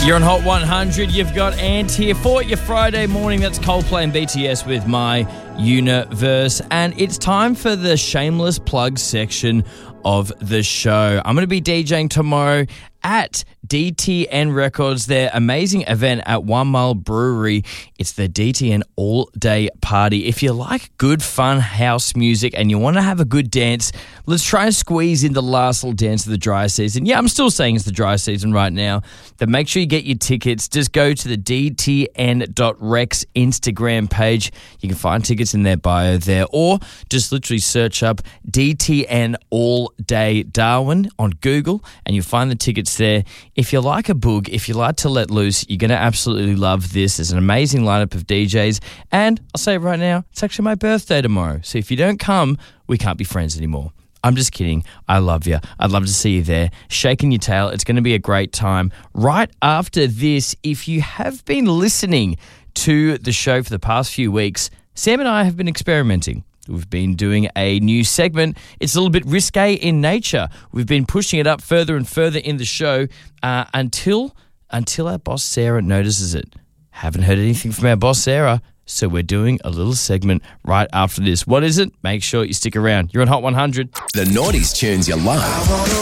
You're on Hot 100. You've got Ant here for your Friday morning. That's Coldplay and BTS with My Universe. And it's time for the shameless plug section of the show. I'm going to be DJing tomorrow at DTN Records, their amazing event at 1 Mile Brewery. It's the DTN all-day party. If you like good, fun house music and you want to have a good dance, let's try and squeeze in the last little dance of the dry season. Yeah, I'm still saying it's the dry season right now, but make sure you get your tickets. Just go to the DTN.Rex Instagram page. You can find tickets in their bio there, or just literally search up DTN All Day Darwin on Google and you'll find the tickets there. If you like a boog, if you like to let loose, you're going to absolutely love this. There's an amazing lineup of DJs, and I'll say it right now, it's actually my birthday tomorrow. So if you don't come, we can't be friends anymore. I'm just kidding. I love you. I'd love to see you there, shaking your tail. It's going to be a great time. Right after this, if you have been listening to the show for the past few weeks, Sam and I have been experimenting. We've been doing a new segment. It's a little bit risque in nature. We've been pushing it up further and further in the show until our boss Sarah notices it. Haven't heard anything from our boss Sarah, so we're doing a little segment right after this. What is it? Make sure you stick around. You're on Hot 100. The Naughties tunes you love.